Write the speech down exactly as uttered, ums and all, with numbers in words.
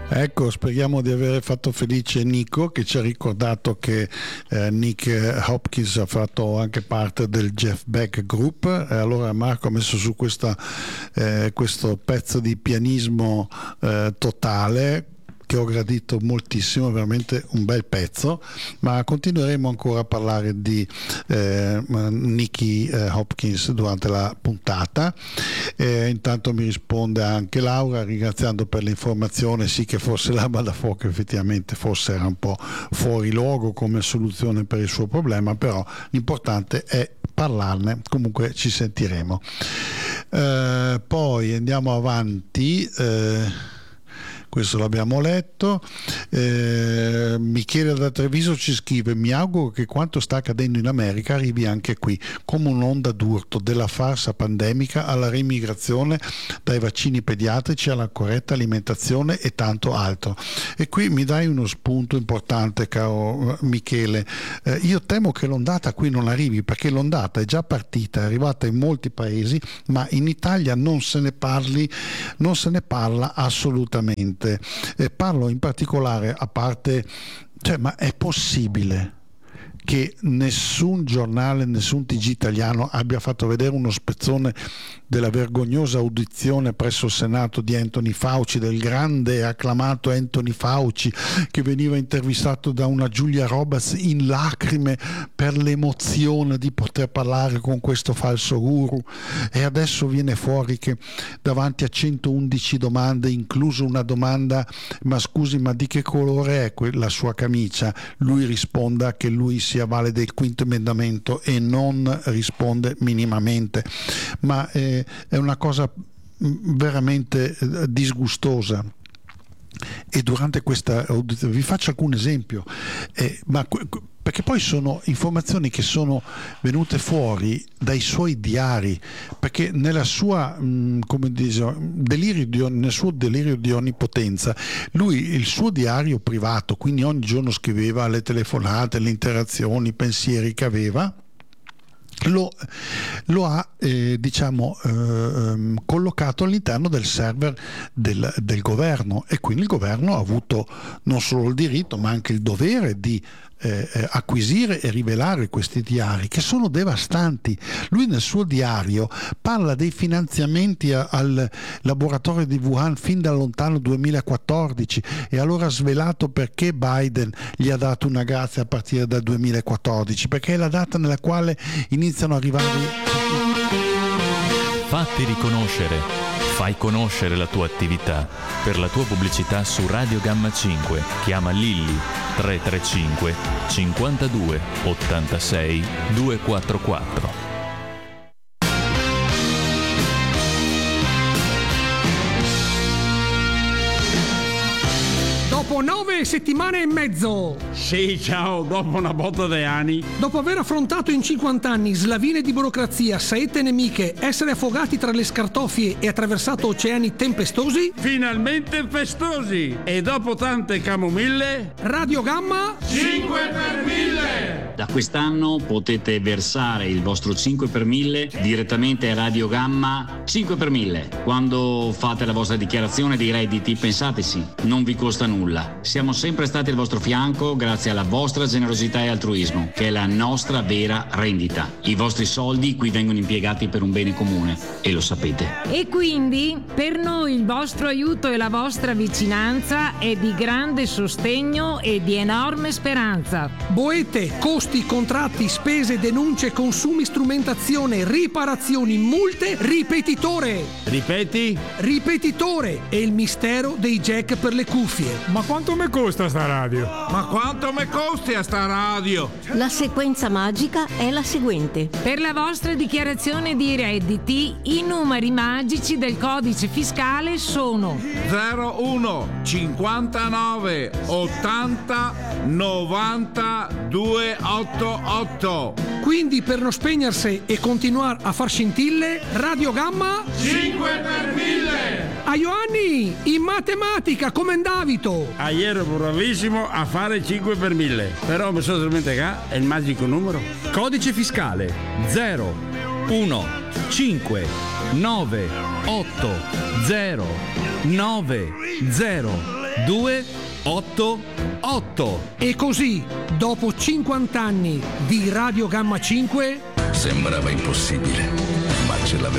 Ecco, speriamo di aver fatto felice Nico, che ci ha ricordato che eh, Nick Hopkins ha fatto anche parte del Jeff Beck Group. E allora Marco ha messo su questa, eh, questo pezzo di pianismo eh, totale, che ho gradito moltissimo, veramente un bel pezzo, ma continueremo ancora a parlare di eh, Nicky eh, Hopkins durante la puntata. Eh, intanto mi risponde anche Laura ringraziando per l'informazione, sì che forse l'arma da fuoco effettivamente forse era un po' fuori luogo come soluzione per il suo problema, però l'importante è parlarne, comunque ci sentiremo. Eh, poi andiamo avanti. eh, Questo l'abbiamo letto. eh, Michele da Treviso ci scrive: mi auguro che quanto sta accadendo in America arrivi anche qui come un'onda d'urto della farsa pandemica alla reimmigrazione, dai vaccini pediatrici alla corretta alimentazione e tanto altro. E qui mi dai uno spunto importante, caro Michele. eh, io temo che l'ondata qui non arrivi, perché l'ondata è già partita, è arrivata in molti paesi, ma in Italia non se ne parli, non se ne parla assolutamente. E parlo in particolare, a parte, cioè, ma è possibile che nessun giornale, nessun T G italiano abbia fatto vedere uno spezzone della vergognosa audizione presso il Senato di Anthony Fauci, del grande e acclamato Anthony Fauci, che veniva intervistato da una Julia Roberts in lacrime per l'emozione di poter parlare con questo falso guru, e adesso viene fuori che davanti a centoundici domande, incluso una domanda: ma scusi, ma di che colore è la sua camicia? Lui risponda che lui si avvale del quinto emendamento e non risponde minimamente. Ma eh, è una cosa veramente disgustosa. E durante questa audizione vi faccio alcun esempio, eh, ma perché poi sono informazioni che sono venute fuori dai suoi diari, perché nella sua mh, come dice, delirio di, nel suo delirio di onnipotenza, lui il suo diario privato, quindi ogni giorno scriveva le telefonate, le interazioni, i pensieri che aveva, Lo, lo ha eh, diciamo eh, collocato all'interno del server del, del governo, e quindi il governo ha avuto non solo il diritto ma anche il dovere di eh, acquisire e rivelare questi diari, che sono devastanti. Lui nel suo diario parla dei finanziamenti a, al laboratorio di Wuhan fin dal lontano duemilaquattordici, e allora ha svelato perché Biden gli ha dato una grazia a partire dal duemilaquattordici, perché è la data nella quale iniziano ad arrivare. Fatti riconoscere, fai conoscere la tua attività. Per la tua pubblicità su Radio Gamma cinque chiama Lilli tre tre cinque cinquantadue ottantasei duecentoquarantaquattro. Dopo nove settimane e mezzo. Sì, ciao, dopo una botta di anni. Dopo aver affrontato in cinquanta anni slavine di burocrazia, saette nemiche, essere affogati tra le scartoffie e attraversato oceani tempestosi. Finalmente festosi. E dopo tante camomille, Radio Gamma cinque per mille. Da quest'anno potete versare il vostro cinque per mille direttamente a Radio Gamma cinque per mille. Quando fate la vostra dichiarazione dei redditi, pensateci, non vi costa nulla. Siamo sempre stati al vostro fianco grazie alla vostra generosità e altruismo, che è la nostra vera rendita. I vostri soldi qui vengono impiegati per un bene comune, e lo sapete. E quindi per noi il vostro aiuto e la vostra vicinanza è di grande sostegno e di enorme speranza. Boete, costi, contratti, spese, denunce, consumi, strumentazione, riparazioni, multe, ripetitore. Ripeti? Ripetitore è il mistero dei jack per le cuffie. Ma quanto mi costa sta radio? Ma quanto mi costi a sta radio? La sequenza magica è la seguente. Per la vostra dichiarazione di redditi, i numeri magici del codice fiscale sono zero uno cinquantanove ottanta novanta duecentottantotto. Quindi per non spegnersi e continuare a far scintille, Radio Gamma cinque per mille. A Ioanni, in matematica come andavito? Ah, ero bravissimo a fare cinque per mille, però mi sono dimenticato è il magico numero. Codice fiscale zero uno cinque nove otto zero nove zero due otto otto. E così, dopo cinquanta anni di Radio Gamma cinque, sembrava impossibile, ma ce l'aveva.